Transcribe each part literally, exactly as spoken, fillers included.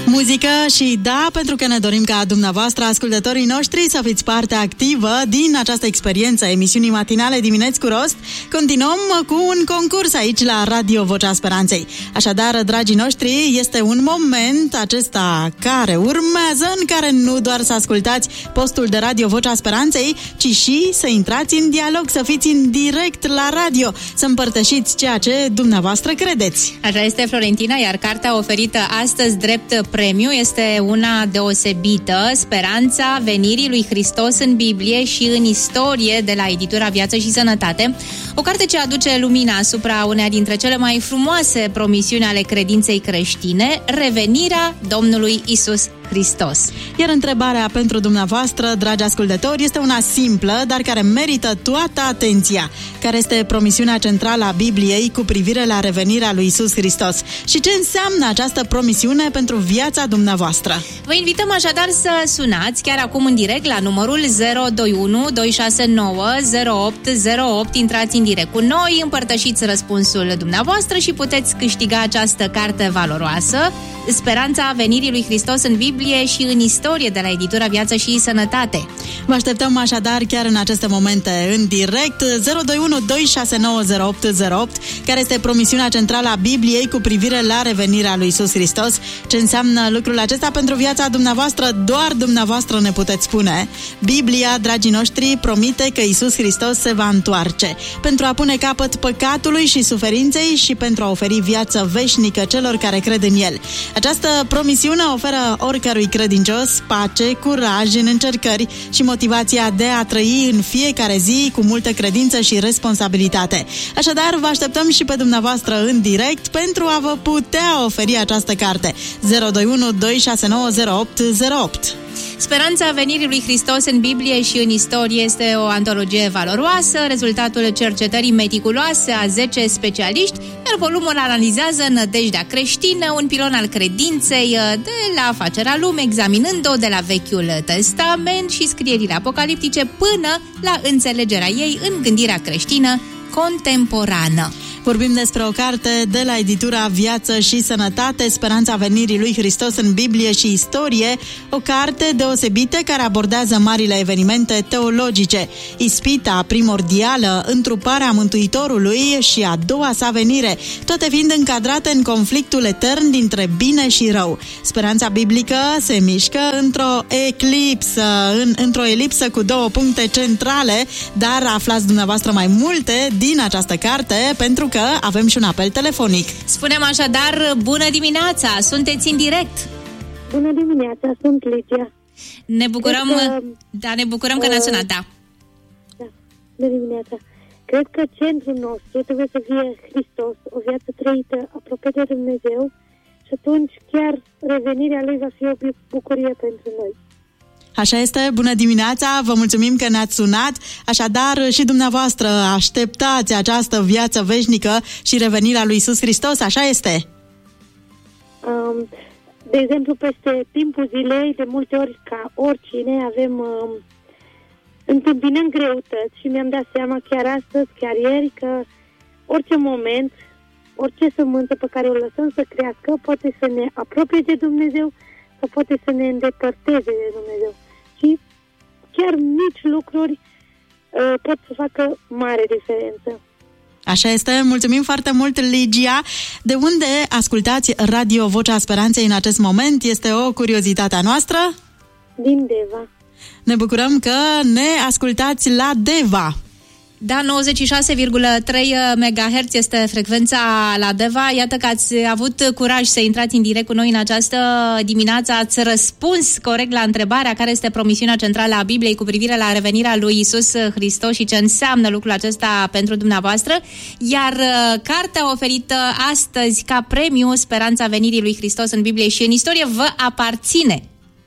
Muzică și da, pentru că ne dorim ca dumneavoastră, ascultătorii noștri, să fiți parte activă din această experiență emisiunii matinale Dimineți cu Rost. Continuăm cu un concurs aici la Radio Vocea Speranței. Așadar, dragii noștri, este un moment acesta care urmează, în care nu doar să ascultați postul de Radio Vocea Speranței, ci și să intrați în dialog, să fiți în direct la radio, să împărtășiți ceea ce dumneavoastră credeți. Așa este, Florentina, iar cartea oferită astăzi drept premiu este una deosebită, Speranța venirii lui Hristos în Biblie și în istorie, de la editura Viață și Sănătate, o carte ce aduce lumina asupra uneia dintre cele mai frumoase promisiuni ale credinței creștine, revenirea Domnului Isus Hristos. Iar întrebarea pentru dumneavoastră, dragi ascultători, este una simplă, dar care merită toată atenția. Care este promisiunea centrală a Bibliei cu privire la revenirea lui Isus Hristos? Și ce înseamnă această promisiune pentru viața dumneavoastră? Vă invităm așadar să sunați chiar acum în direct la numărul zero doi unu doi șase nouă zero opt zero opt. Intrați în direct cu noi, împărtășiți răspunsul dumneavoastră și puteți câștiga această carte valoroasă, Speranța venirii lui Hristos în Biblie și în istorie, de la editura Viață și Sănătate. Vă așteptăm așadar chiar în aceste momente în direct. Zero doi unu doi șase nouă zero opt zero opt, care este promisiunea centrală a Bibliei cu privire la revenirea lui Isus Hristos. Ce înseamnă lucrul acesta pentru viața dumneavoastră, doar dumneavoastră ne puteți spune. Biblia, dragii noștri, promite că Isus Hristos se va întoarce pentru a pune capăt păcatului și suferinței și pentru a oferi viață veșnică celor care cred în El. Această promisiune oferă oricărui credincios pace, curaj în încercări și motivația de a trăi în fiecare zi cu multă credință și responsabilitate. Așadar, vă așteptăm și pe dumneavoastră în direct pentru a vă putea oferi această carte. zero doi unu doi șase nouă zero opt zero opt. Speranța venirii lui Hristos în Biblie și în istorie este o antologie valoroasă, rezultatul cercetării meticuloase a zece specialiști, iar volumul analizează nădejdea creștină, un pilon al credinței, de la facerea lumii, examinând-o de la Vechiul Testament și scrierile apocaliptice până la înțelegerea ei în gândirea creștină contemporană. Vorbim despre o carte de la editura Viață și Sănătate, Speranța venirii lui Hristos în Biblie și istorie, o carte deosebită care abordează marile evenimente teologice, ispita primordială, întruparea Mântuitorului și a doua sa venire, toate fiind încadrate în conflictul etern dintre bine și rău. Speranța biblică se mișcă într-o eclipsă, în, într-o elipsă cu două puncte centrale, dar aflați dumneavoastră mai multe din această carte pentru că avem și un apel telefonic. Spunem așadar, bună dimineața, sunteți în direct. Bună dimineața, sunt Ligia. Ne bucurăm, că, da, ne bucurăm că ne-ați sunat, da. Da, bună dimineața. Cred că centrul nostru trebuie să fie Hristos, o viață trăită aproape de Dumnezeu și atunci chiar revenirea Lui va fi o bucurie pentru noi. Așa este, bună dimineața, vă mulțumim că ne-ați sunat, așadar și dumneavoastră așteptați această viață veșnică și revenirea lui Isus Hristos, așa este? Um, de exemplu, peste timpul zilei, de multe ori, ca oricine, avem, um, întâmpinăm greutăți și mi-am dat seama chiar astăzi, chiar ieri, că orice moment, orice sămânță pe care o lăsăm să crească, poate să ne apropie de Dumnezeu sau poate să ne îndepărteze de Dumnezeu. Și chiar mici lucruri uh, pot să facă mare diferență. Așa este, mulțumim foarte mult, Ligia. De unde ascultați Radio Vocea Speranței în acest moment? Este o curiozitate a noastră? Din Deva. Ne bucurăm că ne ascultați la Deva. Da, nouăzeci și șase virgulă trei megahertz este frecvența la Deva. Iată că ați avut curaj să intrați în direct cu noi în această dimineață. Ați răspuns corect la întrebarea care este promisiunea centrală a Bibliei cu privire la revenirea lui Isus Hristos și ce înseamnă lucrul acesta pentru dumneavoastră. Iar cartea oferită astăzi ca premiu, Speranța venirii lui Hristos în Biblie și în istorie, vă aparține.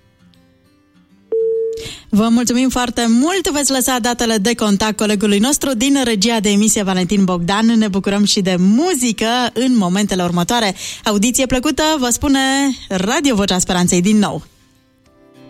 Vă mulțumim foarte mult, veți lăsa datele de contact colegului nostru din regia de emisie, Valentin Bogdan. Ne bucurăm și de muzică în momentele următoare. Audiție plăcută, vă spune Radio Vocea Speranței din nou.